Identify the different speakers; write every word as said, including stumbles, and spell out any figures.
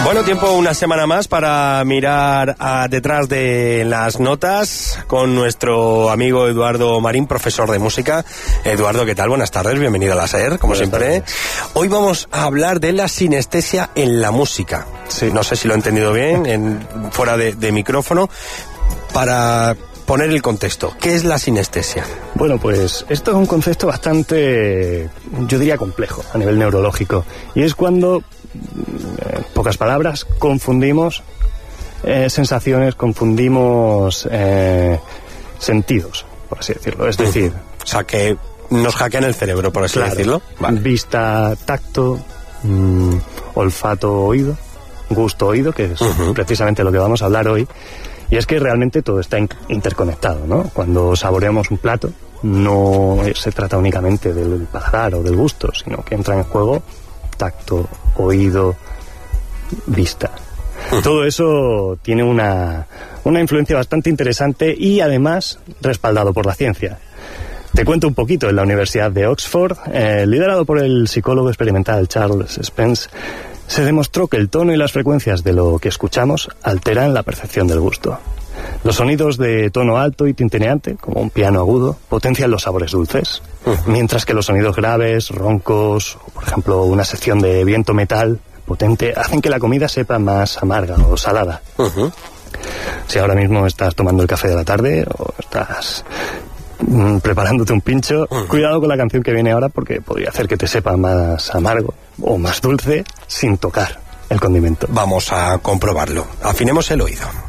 Speaker 1: Bueno, tiempo una semana más para mirar a detrás de las notas con nuestro amigo Eduardo Marín, profesor de música. Eduardo, ¿qué tal? Buenas tardes, bienvenido a la SER, como Buenas siempre. Tardes. Hoy vamos a hablar de la sinestesia en la música. Sí. No sé si lo he entendido bien, en, fuera de, de micrófono. Para poner el contexto, ¿qué es la sinestesia?
Speaker 2: Bueno, pues esto es un concepto bastante, yo diría, complejo a nivel neurológico. Y es cuando, en pocas palabras, confundimos eh, sensaciones, confundimos eh, sentidos, por así decirlo. Es decir...
Speaker 1: O sea, que nos hackean el cerebro, por así claro, decirlo.
Speaker 2: Vale. Vista, tacto, mmm, olfato, oído, gusto, oído, que es uh-huh. precisamente lo que vamos a hablar hoy. Y es que realmente todo está in- interconectado, ¿no? Cuando saboreamos un plato, no se trata únicamente del paladar o del gusto, sino que entra en juego tacto, oído, vista. Uh-huh. Todo eso tiene una, una influencia bastante interesante y además respaldado por la ciencia. Te cuento un poquito. En la Universidad de Oxford, eh, liderado por el psicólogo experimental Charles Spence, se demostró que el tono y las frecuencias de lo que escuchamos alteran la percepción del gusto. Los sonidos de tono alto y tintineante, como un piano agudo, potencian los sabores dulces, uh-huh. mientras que los sonidos graves, roncos, o por ejemplo una sección de viento metal potente, hacen que la comida sepa más amarga o salada. Uh-huh. Si ahora mismo estás tomando el café de la tarde o estás mm, preparándote un pincho, uh-huh. cuidado con la canción que viene ahora porque podría hacer que te sepa más amargo o más dulce sin tocar el condimento.
Speaker 1: Vamos a comprobarlo. Afinemos el oído.